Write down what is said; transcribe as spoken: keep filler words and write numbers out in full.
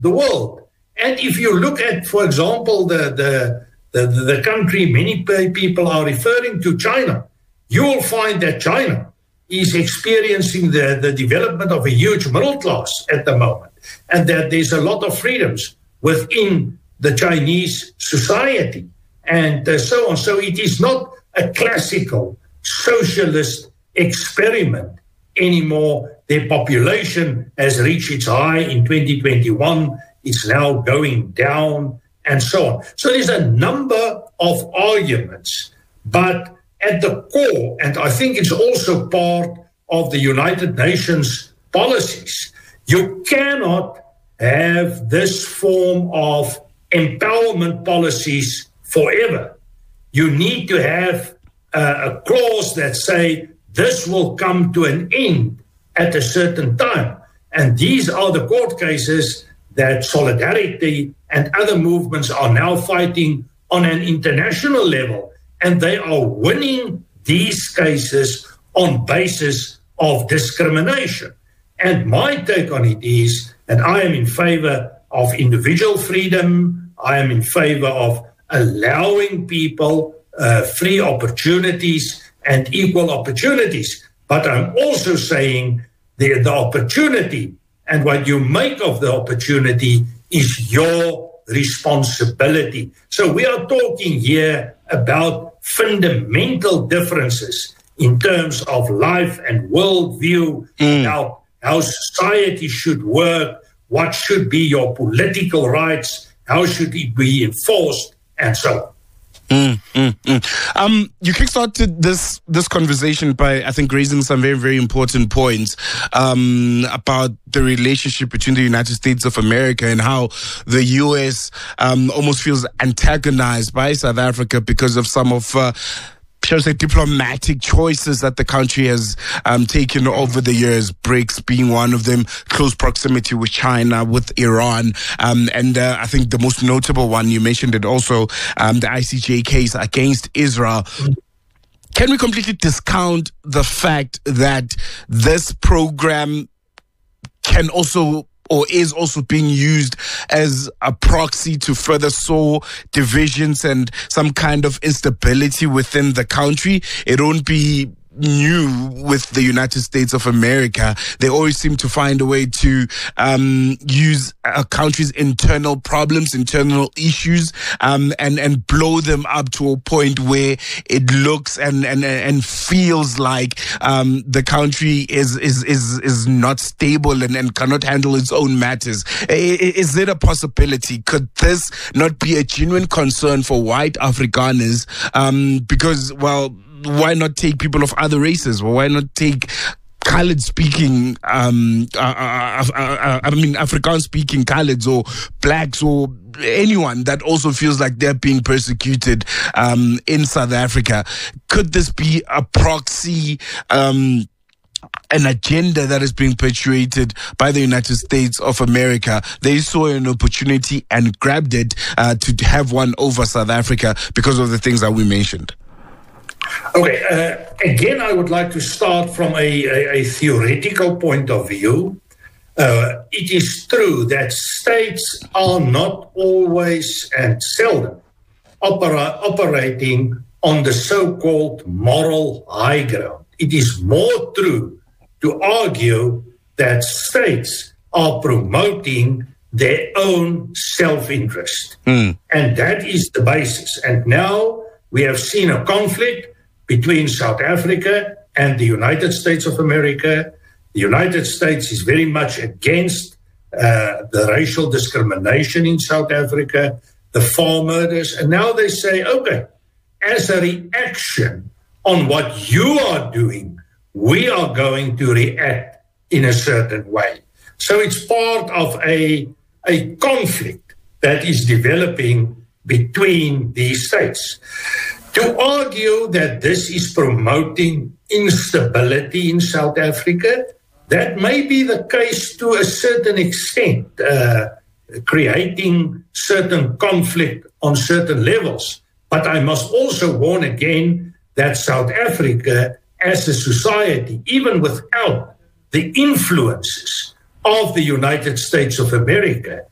the world. And if you look at, for example, the, the, the, the country many people are referring to, China, you will find that China is experiencing the, the development of a huge middle class at the moment, and that there's a lot of freedoms within the Chinese society, and uh, so on. So it is not a classical socialist experiment anymore. Their population has reached its high in twenty twenty-one. It's now going down, and so on. So there's a number of arguments, but at the core, and I think it's also part of the United Nations policies, you cannot have this form of empowerment policies forever. You need to have uh, a clause that say this will come to an end at a certain time. And these are the court cases that Solidarity and other movements are now fighting on an international level. And they are winning these cases on basis of discrimination. And my take on it is, and I am in favor of individual freedom, I am in favor of allowing people uh, free opportunities and equal opportunities. But I'm also saying the, the opportunity and what you make of the opportunity is your responsibility. So we are talking here about fundamental differences in terms of life and worldview, mm. how, how society should work, what should be your political rights, how should it be enforced, and so on. Mm, mm, mm. Um, you kickstarted this this conversation by, I think, raising some very, very important points um, about the relationship between the United States of America and how the U S um, almost feels antagonized by South Africa because of some of uh, shall I say, diplomatic choices that the country has um, taken over the years, BRICS being one of them, close proximity with China, with Iran, um, and uh, I think the most notable one, you mentioned it also, um, the I C J case against Israel. Can we completely discount the fact that this program can also or is also being used as a proxy to further sow divisions and some kind of instability within the country? It won't be new with the United States of America. They always seem to find a way to um, use a country's internal problems, internal issues, um, and and blow them up to a point where it looks and and and feels like um, the country is is is is not stable and, and cannot handle its own matters. Is it a possibility? Could this not be a genuine concern for white Afrikaners? Um, because, well, why not take people of other races? Well, why not take Khaled-speaking, um, uh, uh, uh, uh, I mean, Afrikaans-speaking Khaleds or blacks or anyone that also feels like they're being persecuted um, in South Africa? Could this be a proxy, um, an agenda that is being perpetuated by the United States of America? They saw an opportunity and grabbed it uh, to have one over South Africa because of the things that we mentioned. Okay, uh, again, I would like to start from a, a, a theoretical point of view. Uh, it is true that states are not always and seldom opera, operating on the so-called moral high ground. It is more true to argue that states are promoting their own self-interest. Mm. And that is the basis. And now we have seen a conflict between South Africa and the United States of America. The United States is very much against uh, the racial discrimination in South Africa, the farm murders. And now they say, okay, as a reaction on what you are doing, we are going to react in a certain way. So it's part of a, a conflict that is developing between these states. To argue that this is promoting instability in South Africa, that may be the case to a certain extent, uh, creating certain conflict on certain levels. But I must also warn again that South Africa as a society, even without the influences of the United States of America,